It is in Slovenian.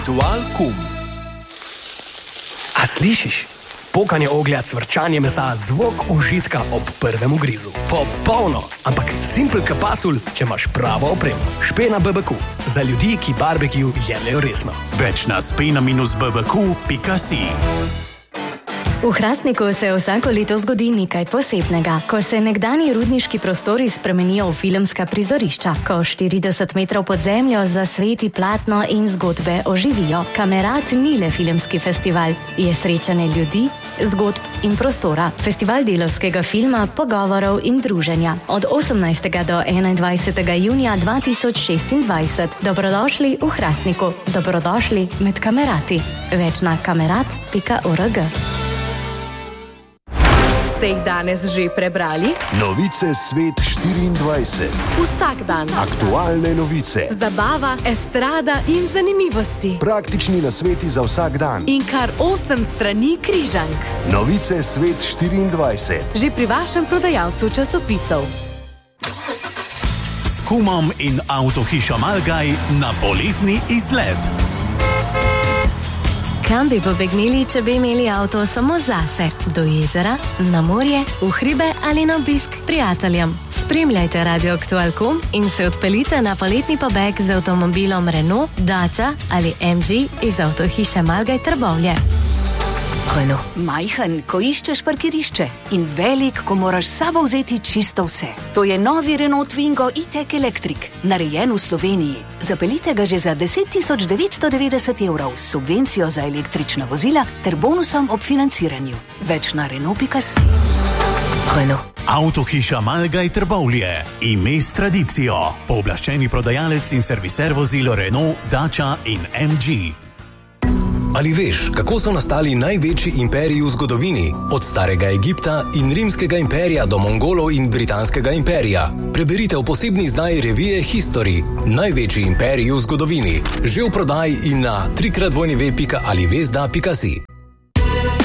Aktualkum. A slišiš? Pokanje oglja, cvrčanje mesa, zvok užitka ob prvem ugrizu. Popolno, ampak simpel kapasul, če imaš pravo opremo. Špena BBQ. Za ljudi, ki barbecue jemljajo resno. Več na spena-bbq.si. V Hrastniku se vsako leto zgodi nekaj posebnega, ko se nekdanji rudniški prostori spremenijo v filmska prizorišča, ko 40 metrov pod zemljo zasveti platno in zgodbe oživijo. Kamerat ni le filmski festival, je srečanje ljudi, zgodb in prostora. Festival delavskega filma, pogovorov in druženja. Od 18. do 21. junija 2026. Dobrodošli v Hrastniku. Dobrodošli med kamerati. Več na kamerat.org. Ste jih danes že prebrali? Novice Svet 24. Vsak dan. Aktualne novice. Zabava, estrada in zanimivosti. Praktični nasveti za vsak dan. In kar 8 strani križank. Novice Svet 24. Že pri vašem prodajalcu časopisov. S kumom in avtohišo Malgaj na poletni izlet. Kam bi pobegnili, če bi imeli avto samo zase? Do jezera, na morje, v hribe ali na obisk prijateljem? Spremljajte Radio Aktualkum in se odpeljite na poletni pobeg z avtomobilom Renault, Dacia ali MG iz avtohiše Malgaj Trbovlje. Renault. Majhen, ko iščeš parkirišče in velik, ko moraš s sabo vzeti čisto vse. To je novi Renault Twingo E-Tech Electric, narejen v Sloveniji. Zapeljite ga že za 10.990 evrov s subvencijo za električna vozila ter bonusom ob financiranju. Več na Renault.si. Renault. Avtohiša Malgaj Trbovlje. Ime s tradicijo. Pooblaščeni prodajalec in serviser vozilo Renault, Dacia in MG. Ali veš, kako so nastali največji imperiji v zgodovini? Od starega Egipta in rimskega imperija do Mongolov in britanskega imperija. Preberite v posebni izdaji revije History. Največji imperiji v zgodovini. Že v prodaji in na www.alivesda.si.